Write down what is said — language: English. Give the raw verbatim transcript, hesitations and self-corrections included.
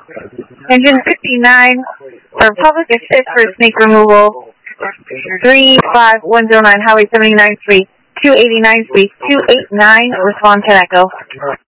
Engine fifty-nine, or public assist for snake removal, three five one zero nine, Highway seventy-nine, Suite two eighty-nine, Suite two eighty-nine, respond to Echo.